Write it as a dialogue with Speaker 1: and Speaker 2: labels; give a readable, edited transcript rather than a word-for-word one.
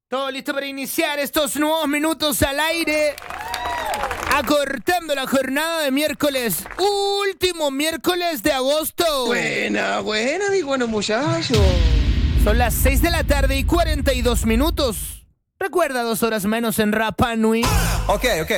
Speaker 1: Todo listo para iniciar estos nuevos minutos al aire. Acortando la jornada de miércoles. Último miércoles de agosto.
Speaker 2: Buena, mi bueno muchacho.
Speaker 1: Son las 6 de la tarde y 42 minutos. Recuerda, 2 horas menos en Rapa Nui.
Speaker 3: Ok.